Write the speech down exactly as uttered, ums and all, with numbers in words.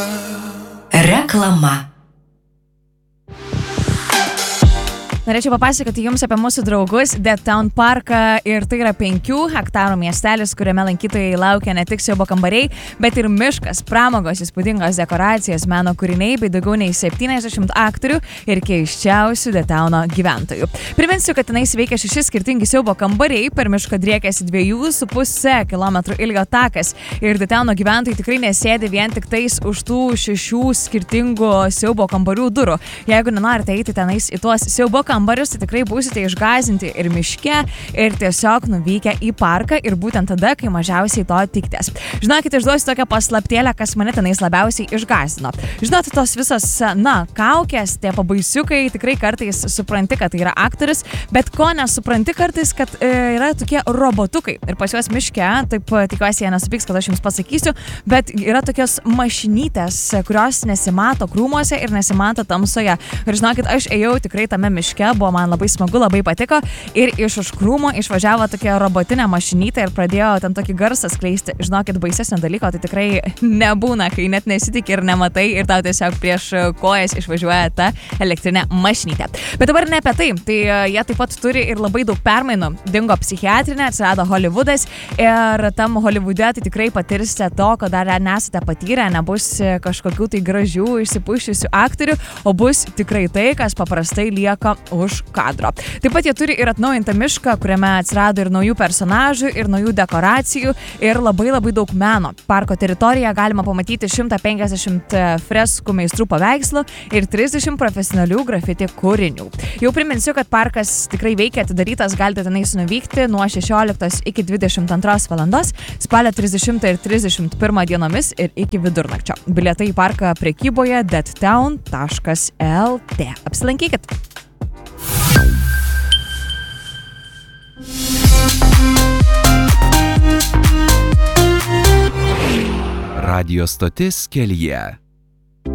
Reklama. Norėčiau papasakoti jums apie mūsų draugus The Town Parką ir tai yra penkių hektarų miestelis, kuriame lankytojai laukia ne tik siaubo kambariai, bet ir miškas, pramogos, įspūdingos dekoracijos, meno kūriniai bei daugiau nei septyniasdešimt aktorių ir keiščiausių The Towno gyventojų. Priminsiu, kad tenais veikia šeši skirtingi siaubo kambariai, per mišką driekiasi dviejų su puse kilometrų ilgio takas ir The Towno gyventojai tikrai nesėdi vien tik tais už tų šešių skirtingų siaubo kambarių durų. Jeigu nenorite eiti tenais į tuos siaubo kambarius, tai tikrai būsite išgąsdinti ir miške, ir tiesiog nuvykę į parką ir būtent tada, kai mažiausiai to tiktės. Žinokit, išduosiu tokią paslaptėlę, kas mane tenais labiausiai išgąsdino. Žinot, tos visos, na, kaukės, tie pabaisiukai, tikrai kartais supranti, kad tai yra aktorius, bet ko nesupranti kartais, kad e, yra tokie robotukai. Ir pas juos miške, taip tikiuosi, jie nesupyks, kad aš jums pasakysiu, bet yra tokios mašinytės, kurios nesimato krūmuose ir nesimato tamsoje. Ir žinokit, aš ėjau tikrai tame miške, buvo man labai smagu, labai patiko ir iš už krūmo išvažiavo tokia robotinė mašinytė ir pradėjo ten tokį garsą skleisti. Žinokit, baisesnio dalyko tai tikrai nebūna, kai net nesitik ir nematai ir tau tiesiog prieš kojas išvažiuoja ta elektrinė mašinytė. Bet dabar ne apie tai, tai jie taip pat turi ir labai daug permainų. Dingo psichiatrinė, atsirado Hollywoodas ir tam Hollywoode tai tikrai patirsite to, ko dar nesate patyrę, nebus kažkokių tai gražių išsipuščiusių aktorių, o bus tikrai tai, kas paprastai lieka už kadro. Taip pat jie turi ir atnaujintą mišką, kuriame atsirado ir naujų personažų, ir naujų dekoracijų, ir labai labai daug meno. Parko teritorijoje galima pamatyti šimtą penkiasdešimt freskų meistrų paveikslų ir trisdešimt profesionalių grafiti kūrinių. Jau priminsiu, kad parkas tikrai veikia, atidarytas, galite tenais nuvykti nuo šešioliktos iki dvidešimt antros valandos, spalio trisdešimtą ir trisdešimt pirmą dienomis ir iki vidurnakčio. Bilietai į parką prekyboje deadtown taškas lt. Apsilankykit! Radijo stotis kelyje.